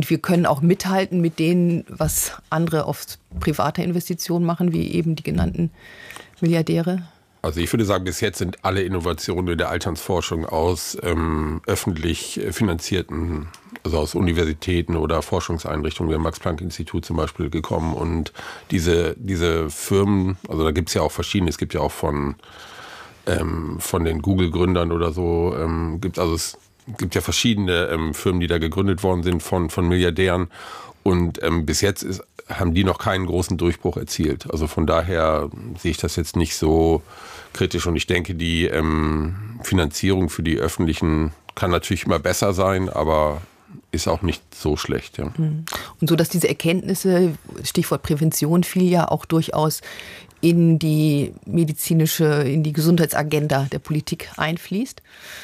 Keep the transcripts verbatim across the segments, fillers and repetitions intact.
wir können auch mithalten mit denen, was andere oft private Investitionen machen, wie eben die genannten Milliardäre? Also ich würde sagen, bis jetzt sind alle Innovationen in der Alternsforschung aus ähm, öffentlich finanzierten, also aus Universitäten oder Forschungseinrichtungen, wie dem Max-Planck-Institut zum Beispiel, gekommen. Und diese, diese Firmen, also da gibt es ja auch verschiedene, es gibt ja auch von, ähm, von den Google-Gründern oder so, ähm, gibt also es gibt ja verschiedene ähm, Firmen, die da gegründet worden sind von, von Milliardären. Und ähm, bis jetzt ist, haben die noch keinen großen Durchbruch erzielt. Also von daher sehe ich das jetzt nicht so kritisch. Und ich denke, die ähm, Finanzierung für die öffentlichen kann natürlich immer besser sein, aber ist auch nicht so schlecht. Ja. Und so, dass diese Erkenntnisse, Stichwort Prävention, fiel ja auch durchaus in die medizinische, in die Gesundheitsagenda der Politik einfließt.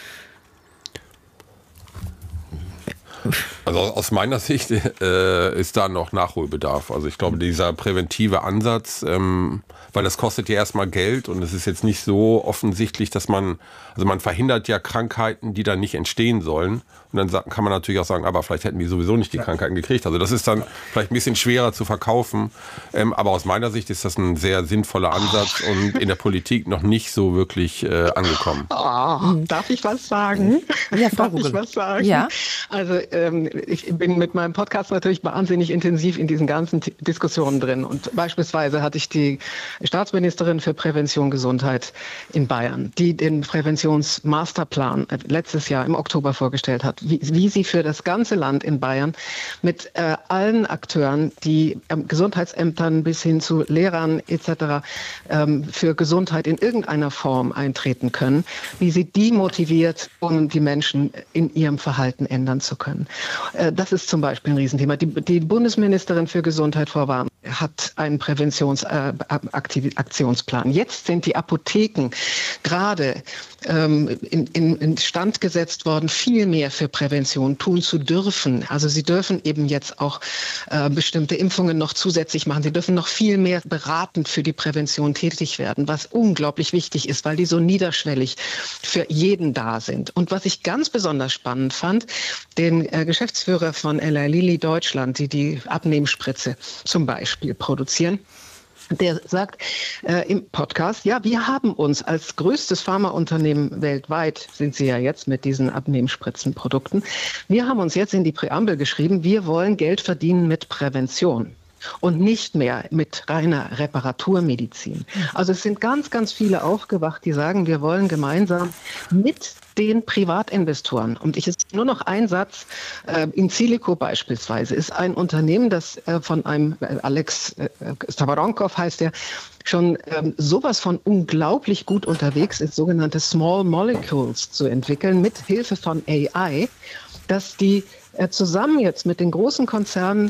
Also aus meiner Sicht äh, ist da noch Nachholbedarf. Also ich glaube, dieser präventive Ansatz, ähm, weil das kostet ja erstmal Geld und es ist jetzt nicht so offensichtlich, dass man, also man verhindert ja Krankheiten, die dann nicht entstehen sollen. Und dann kann man natürlich auch sagen, aber vielleicht hätten die sowieso nicht die Krankheiten gekriegt. Also das ist dann vielleicht ein bisschen schwerer zu verkaufen. Ähm, aber aus meiner Sicht ist das ein sehr sinnvoller Ansatz und in der Politik noch nicht so wirklich äh, angekommen. Oh, darf ich was sagen? Ja, Frau darf ich was sagen? Ja. Also ähm, ich bin mit meinem Podcast natürlich wahnsinnig intensiv in diesen ganzen T- Diskussionen drin. Und beispielsweise hatte ich die Staatsministerin für Prävention Gesundheit in Bayern, die den Präventionsmasterplan letztes Jahr im Oktober vorgestellt hat, wie, wie sie für das ganze Land in Bayern mit äh, allen Akteuren, die ähm, Gesundheitsämtern bis hin zu Lehrern et cetera ähm, für Gesundheit in irgendeiner Form eintreten können, wie sie die motiviert, um die Menschen in ihrem Verhalten ändern zu können. Äh, das ist zum Beispiel ein Riesenthema. Die, die Bundesministerin für Gesundheit, Frau Warm, hat einen Präventionsaktionsplan. Äh, Jetzt sind die Apotheken gerade ähm, in, in, in Stand gesetzt worden, viel mehr für Prävention tun zu dürfen. Also sie dürfen eben jetzt auch äh, bestimmte Impfungen noch zusätzlich machen. Sie dürfen noch viel mehr beratend für die Prävention tätig werden, was unglaublich wichtig ist, weil die so niederschwellig für jeden da sind. Und was ich ganz besonders spannend fand, den äh, Geschäftsführer von Eli Lilly Deutschland, die die Abnehmspritze zum Beispiel produzieren, der sagt äh, im Podcast, ja, wir haben uns als größtes Pharmaunternehmen weltweit, sind sie ja jetzt mit diesen Abnehmspritzenprodukten, wir haben uns jetzt in die Präambel geschrieben, wir wollen Geld verdienen mit Prävention und nicht mehr mit reiner Reparaturmedizin. Also es sind ganz, ganz viele aufgewacht, die sagen, wir wollen gemeinsam mit den Privatinvestoren. Und ich ist nur noch ein Satz. Äh, Insilico beispielsweise ist ein Unternehmen, das äh, von einem äh, Alex äh, Stavronkov heißt der, schon ähm, sowas von unglaublich gut unterwegs ist, sogenannte Small Molecules zu entwickeln, mit Hilfe von A I, dass die äh, zusammen jetzt mit den großen Konzernen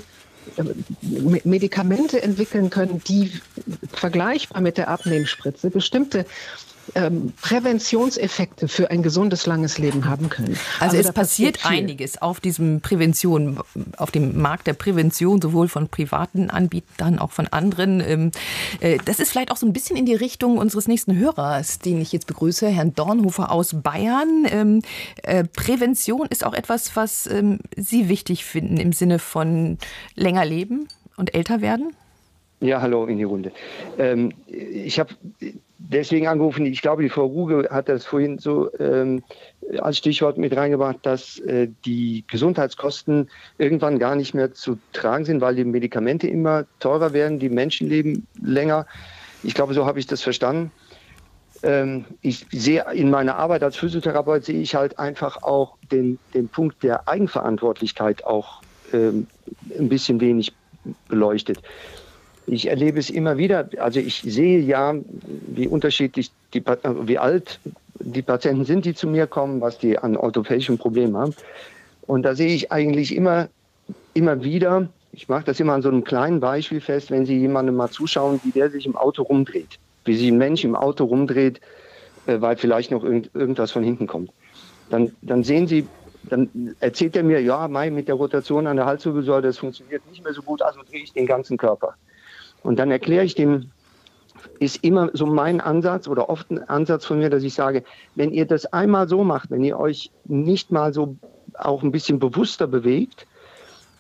Medikamente entwickeln können, die vergleichbar mit der Abnehmspritze bestimmte ähm, Präventionseffekte für ein gesundes, langes Leben haben können. Also, also es passiert, passiert einiges auf diesem Prävention, auf dem Markt der Prävention, sowohl von privaten Anbietern, auch von anderen. Ähm, äh, das ist vielleicht auch so ein bisschen in die Richtung unseres nächsten Hörers, den ich jetzt begrüße, Herrn Dornhofer aus Bayern. Ähm, äh, Prävention ist auch etwas, was ähm, Sie wichtig finden im Sinne von länger leben und älter werden? Ja, hallo in die Runde. Ähm, ich habe deswegen angerufen, ich glaube, die Frau Ruge hat das vorhin so ähm, als Stichwort mit reingebracht, dass äh, die Gesundheitskosten irgendwann gar nicht mehr zu tragen sind, weil die Medikamente immer teurer werden, die Menschen leben länger. Ich glaube, so habe ich das verstanden. Ähm, ich sehe in meiner Arbeit als Physiotherapeut, sehe ich halt einfach auch den, den Punkt der Eigenverantwortlichkeit auch ähm, ein bisschen wenig beleuchtet. Ich erlebe es immer wieder, also ich sehe ja, wie unterschiedlich, die, wie alt die Patienten sind, die zu mir kommen, was die an orthopädischen Problemen haben. Und da sehe ich eigentlich immer, immer wieder, ich mache das immer an so einem kleinen Beispiel fest, wenn Sie jemandem mal zuschauen, wie der sich im Auto rumdreht, wie sich ein Mensch im Auto rumdreht, weil vielleicht noch irgend, irgendwas von hinten kommt. Dann, dann sehen Sie, dann erzählt er mir, ja, Mai, mit der Rotation an der Halswirbelsäule, das funktioniert nicht mehr so gut, also drehe ich den ganzen Körper. Und dann erkläre ich dem, ist immer so mein Ansatz oder oft ein Ansatz von mir, dass ich sage, wenn ihr das einmal so macht, wenn ihr euch nicht mal so auch ein bisschen bewusster bewegt,